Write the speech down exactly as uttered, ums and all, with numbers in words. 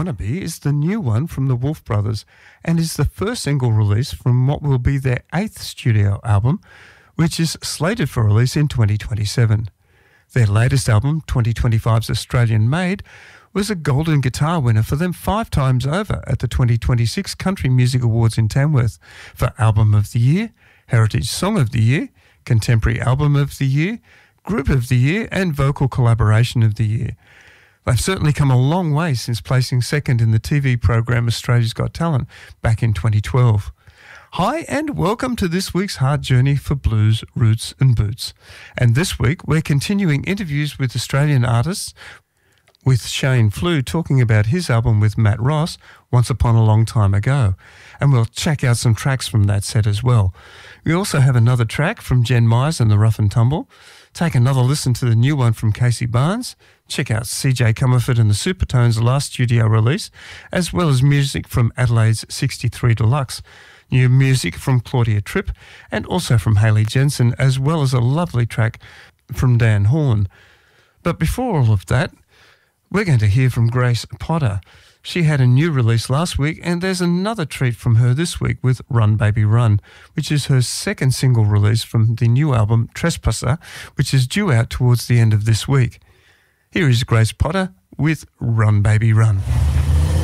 Wannabe is the new one from the Wolf Brothers and is the first single release from what will be their eighth studio album, which is slated for release in twenty twenty-seven. Their latest album, twenty twenty-five's Australian Made, was a Golden Guitar winner for them five times over at the twenty twenty-six Country Music Awards in Tamworth for Album of the Year, Heritage Song of the Year, Contemporary Album of the Year, Group of the Year and Vocal Collaboration of the Year. They've certainly come a long way since placing second in the T V program Australia's Got Talent back in twenty twelve. Hi and welcome to this week's Hard Journey for Blues, Roots and Boots. And this week we're continuing interviews with Australian artists, with Shane Flew talking about his album with Matt Ross, Once Upon a Long Time Ago. And we'll check out some tracks from that set as well. We also have another track from Jen Myers and the Rough and Tumble. Take another listen to the new one from Casey Barnes. Check out C J Comerford and the Supertones' last studio release, as well as music from Adelaide's sixty-three Deluxe. New music from Claudia Tripp and also from Hayley Jensen, as well as a lovely track from Dan Horn. But before all of that, we're going to hear from Grace Potter. She had a new release last week, and there's another treat from her this week with Run Baby Run, which is her second single release from the new album Trespasser, which is due out towards the end of this week. Here is Grace Potter with Run Baby Run.